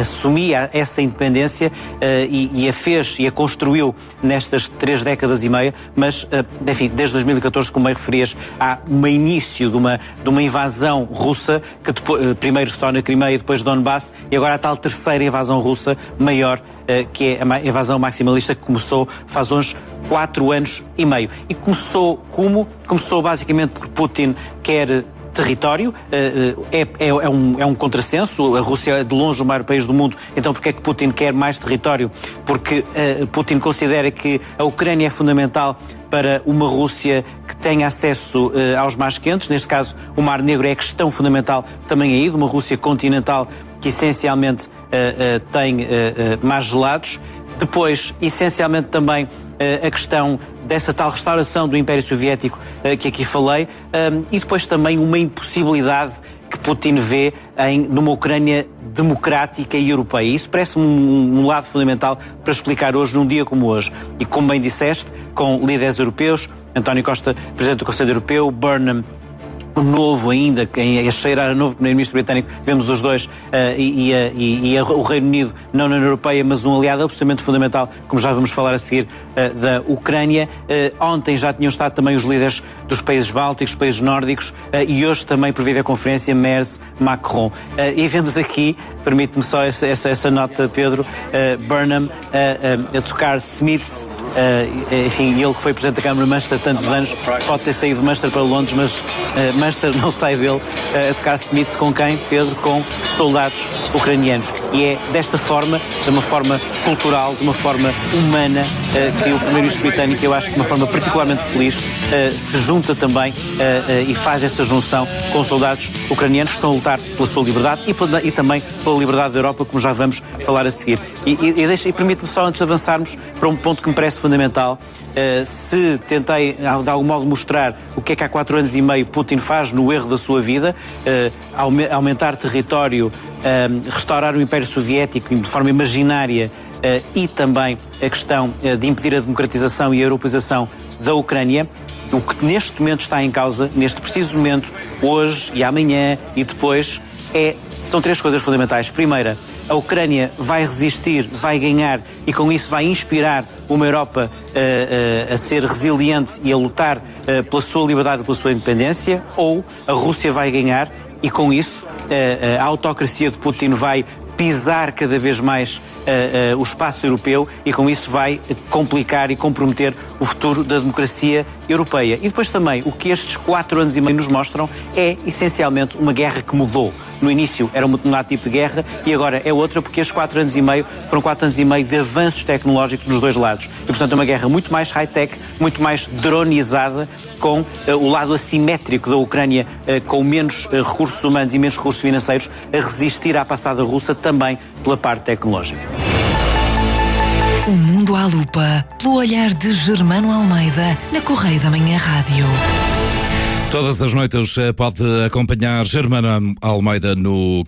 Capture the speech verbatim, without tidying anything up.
assumia essa independência uh, e, e a fez e a construiu nestas três décadas e meia, mas, uh, enfim, desde dois mil e catorze, como bem referias, há um início de uma, de uma invasão russa, que depois, uh, primeiro só na Crimeia, depois Donbass, e agora a tal terceira invasão russa maior, uh, que é a invasão maximalista, que começou faz hoje quatro anos e meio. E começou como? Começou basicamente porque Putin quer território, é, é, é, um, é um contrassenso. A Rússia é de longe o maior país do mundo, então porque é que Putin quer mais território? Porque uh, Putin considera que a Ucrânia é fundamental para uma Rússia que tenha acesso uh, aos mares quentes. Neste caso, o Mar Negro é a questão fundamental também aí, de uma Rússia continental que essencialmente uh, uh, tem uh, uh, mares gelados. Depois, essencialmente também a questão dessa tal restauração do Império Soviético que aqui falei, e depois também uma impossibilidade que Putin vê em, numa Ucrânia democrática e europeia. Isso parece-me um, um lado fundamental para explicar hoje, num dia como hoje. E como bem disseste, com líderes europeus, António Costa, Presidente do Conselho Europeu, Burnham, novo ainda, a cheirar a novo primeiro-ministro britânico, vemos os dois, uh, e, e, e o Reino Unido não na União Europeia, mas um aliado absolutamente fundamental, como já vamos falar a seguir, uh, da Ucrânia. Uh, ontem já tinham estado também os líderes dos países bálticos, países nórdicos, uh, e hoje também, por videoconferência, Merz, Macron. Uh, e vemos aqui, permite-me só essa, essa, essa nota, Pedro, uh, Burnham uh, uh, a tocar Smiths. Uh, enfim, ele que foi Presidente da Câmara de Manchester há tantos anos, pode ter saído de Manchester para Londres, mas uh, Manchester não sai dele, uh, a tocar Smiths com quem? Pedro, com soldados ucranianos. E é desta forma, de uma forma cultural, de uma forma humana, uh, que o Primeiro-Ministro britânico, eu acho que de uma forma particularmente feliz, uh, se junta também uh, uh, e faz essa junção com os soldados ucranianos que estão a lutar pela sua liberdade e, pela, e também pela liberdade da Europa, como já vamos falar a seguir. E, e, e, deixa, e permite-me só, antes de avançarmos, para um ponto que me parece fundamental. Uh, se tentei, de algum modo, mostrar o que é que há quatro anos e meio Putin faz no erro da sua vida, uh, aume- aumentar território, uh, restaurar o Império Soviético de forma imaginária, uh, e também a questão uh, de impedir a democratização e a europeização da Ucrânia, o que neste momento está em causa, neste preciso momento, hoje e amanhã e depois, é, são três coisas fundamentais. Primeira, a Ucrânia vai resistir, vai ganhar e com isso vai inspirar uma Europa uh, uh, a ser resiliente e a lutar uh, pela sua liberdade e pela sua independência, ou a Rússia vai ganhar e com isso uh, a autocracia de Putin vai pisar cada vez mais uh, uh, o espaço europeu e com isso vai complicar e comprometer o futuro da democracia europeia. E depois também, o que estes quatro anos e meio nos mostram é, essencialmente, uma guerra que mudou. No início era um determinado tipo de guerra e agora é outra, porque estes quatro anos e meio foram quatro anos e meio de avanços tecnológicos nos dois lados. E, portanto, é uma guerra muito mais high-tech, muito mais dronizada, com uh, o lado assimétrico da Ucrânia, uh, com menos uh, recursos humanos e menos recursos financeiros, a resistir à passada russa também pela parte tecnológica. O Mundo à Lupa, pelo olhar de Germano Almeida, na Correio da Manhã Rádio. Todas as noites pode acompanhar Germano Almeida no